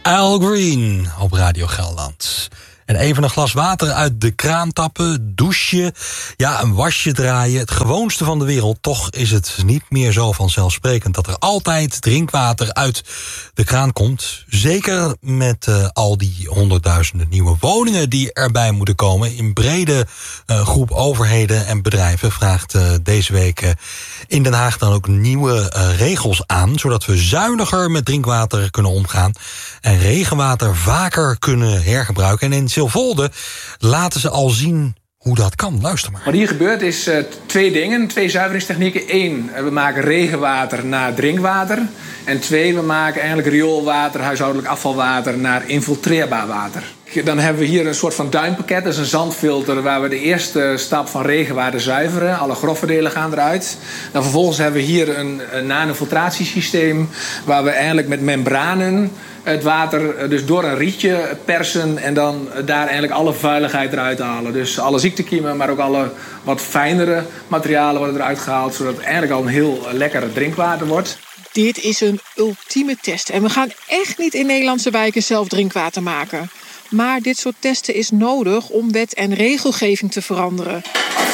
Al Green op Radio Gelderland. En even een glas water uit de kraan tappen, douchen, ja, een wasje draaien. Het gewoonste van de wereld. Toch is het niet meer zo vanzelfsprekend dat er altijd drinkwater uit de kraan komt. Zeker met al die honderdduizenden nieuwe woningen die erbij moeten komen. In brede groep overheden en bedrijven vraagt deze week in Den Haag dan ook nieuwe regels aan, zodat we zuiniger met drinkwater kunnen omgaan en regenwater vaker kunnen hergebruiken. En in Silvolde laten ze al zien hoe dat kan. Luister maar. Wat hier gebeurt is twee dingen, twee zuiveringstechnieken. 1, we maken regenwater naar drinkwater. En 2, we maken eigenlijk rioolwater, huishoudelijk afvalwater naar infiltreerbaar water. Dan hebben we hier een soort van duimpakket, dat is een zandfilter waar we de eerste stap van regenwater zuiveren. Alle grove delen gaan eruit. Dan vervolgens hebben we hier een nanofiltratiesysteem waar we eigenlijk met membranen het water dus door een rietje persen en dan daar eigenlijk alle vuiligheid eruit halen. Dus alle ziektekiemen, maar ook alle wat fijnere materialen worden eruit gehaald, zodat het eigenlijk al een heel lekker drinkwater wordt. Dit is een ultieme test en we gaan echt niet in Nederlandse wijken zelf drinkwater maken. Maar dit soort testen is nodig om wet en regelgeving te veranderen.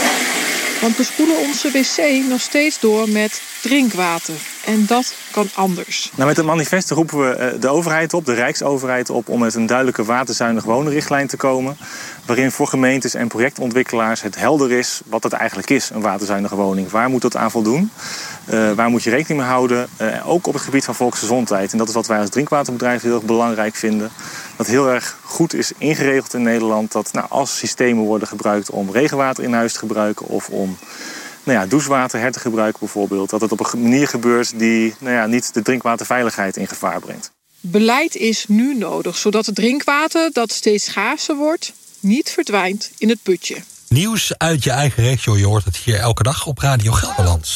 Want we spoelen onze wc nog steeds door met drinkwater. En dat kan anders. Nou, met het manifest roepen we de overheid op, de Rijksoverheid op, om met een duidelijke waterzuinig wonenrichtlijn te komen. Waarin voor gemeentes en projectontwikkelaars het helder is wat het eigenlijk is, een waterzuinige woning. Waar moet dat aan voldoen? Waar moet je rekening mee houden? Ook op het gebied van volksgezondheid. En dat is wat wij als drinkwaterbedrijf heel erg belangrijk vinden. Dat heel erg goed is ingeregeld in Nederland. Dat als systemen worden gebruikt om regenwater in huis te gebruiken of om douchewater te gebruiken bijvoorbeeld, dat het op een manier gebeurt die niet de drinkwaterveiligheid in gevaar brengt. Beleid is nu nodig, zodat het drinkwater dat steeds schaarser wordt niet verdwijnt in het putje. Nieuws uit je eigen regio, je hoort het hier elke dag op Radio Gelderland.